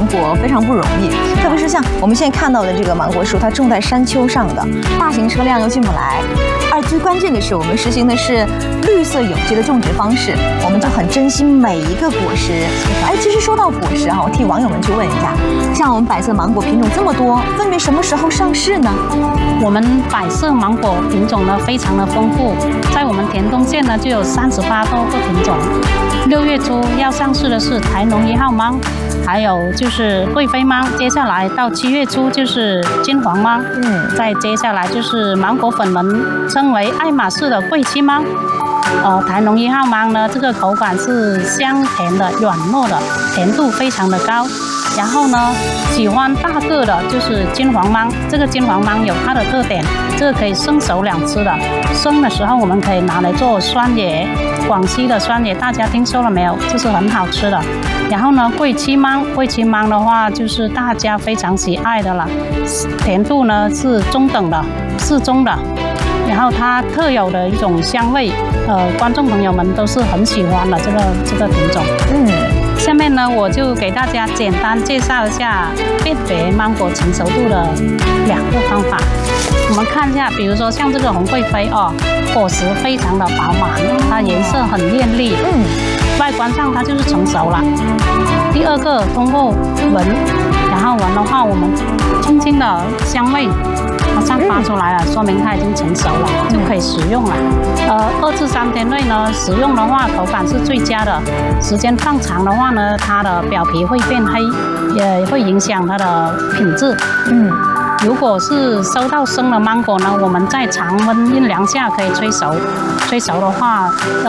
果非常不容易，特别是像我们现在看到的这个芒果树，它种在山丘上的，大型车辆又进不来。而最关键的是，我们实行的是绿色有机的种植方式，我们就很珍惜每一个果实。哎，其实说到果实哈，我替网友们去问一下，像我们百色芒果品种这么多，分别什么时候上市呢？ 我们百色芒果品种呢非常的丰富，在我们田东县呢就有38多个品种。6月初要上市的是台农1号芒，还有就是贵妃芒，接下来到7月初就是金黄芒，再接下来就是芒果粉们称为爱马仕的贵妻芒。台农1号芒呢，这个口感是香甜的、软糯的，甜度非常的高。然后呢，喜欢大个的就是金黄芒，这个金黄芒有它的特点，这个可以生熟两吃的。生的时候我们可以拿来做酸椰，广西的酸椰大家听说了没有？这是很好吃的。然后呢，贵妻芒的话就是大家非常喜爱的了，甜度呢是中等的、适中的。然后它特有的一种香味，观众朋友们都是很喜欢的这个品种。下面呢，我就给大家简单介绍一下辨别芒果成熟度的2个方法。我们看一下，比如说像这个红贵妃哦，果实非常的饱满，它颜色很艳丽，外观上它就是成熟了。第2个，通过闻，然后闻的话，我们轻轻的香味。它散发出来了，说明它已经成熟了，就可以食用了。2至3天内呢，食用的话口感是最佳的。时间放长的话呢，它的表皮会变黑，也会影响它的品质。如果是收到生的芒果呢，我们在常温阴凉下可以催熟。催熟的话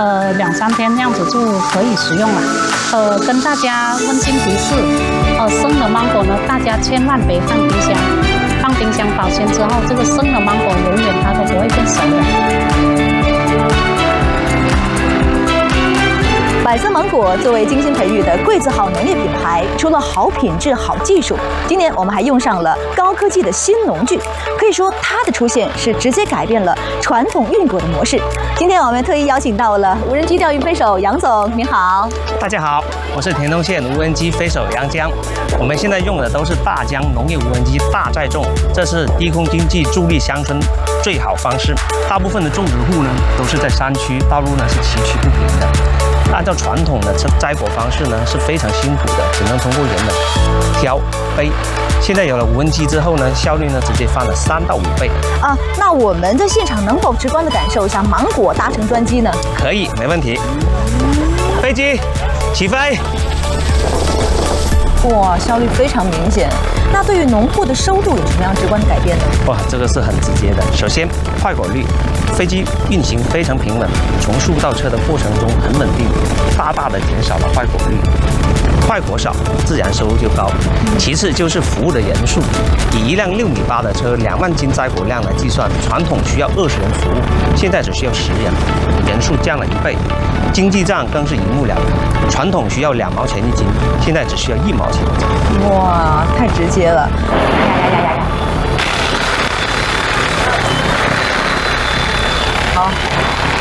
，2、3天这样子就可以食用了。跟大家温馨提示，生的芒果呢，大家千万别放冰箱。放冰箱保鲜之后，这个生的芒果永远它都不会变熟的。 百色芒果作为精心培育的贵字号农业品牌，除了好品质、好技术，今年我们还用上了高科技的新农具。可以说，它的出现是直接改变了传统运果的模式。今天我们特意邀请到了无人机钓鱼飞手杨总，你好。 大家好，我是田东县无人机飞手杨江。我们现在用的都是大疆农业无人机大载重，这是低空经济助力乡村最好方式。大部分的种植户呢都是在山区，道路呢是崎岖不平的。按照传统的摘果方式呢是非常辛苦的，只能通过人们挑背。现在有了无人机之后呢，效率呢直接翻了3到5倍。 那我们在现场能否直观的感受一下芒果搭乘专机呢？ 可以，没问题。飞机起飞。 哇，效率非常明显。那对于农户的收入有什么样直观的改变呢？ 哇，这个是很直接的。首先，坏果率，飞机运行非常平稳，从树到车的过程中很稳定，大大的减少了坏果率。坏果少，自然收入就高。其次就是服务的人数，以一辆6.8米的车2万斤摘果量来计算，传统需要20人服务，现在只需要10人，人数降了1倍。经济账更是一目了然，传统需要2毛钱1斤，现在只需要1毛钱1斤。 哇，太直接了！呀！好。